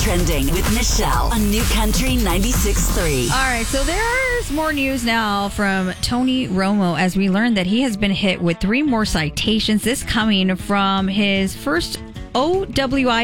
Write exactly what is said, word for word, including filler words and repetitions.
Trending with Michelle on New Country ninety-six point three. All right, so there's more news now from Tony Romo as we learned that he has been hit with three more citations. This coming from his first O W I